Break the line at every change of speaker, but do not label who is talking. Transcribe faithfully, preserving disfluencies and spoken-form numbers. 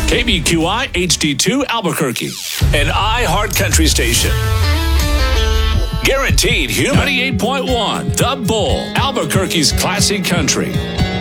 K B Q I H D two Albuquerque, an iHeart Country station. Guaranteed Human ninety-eight point one, The Bull, Albuquerque's classic country.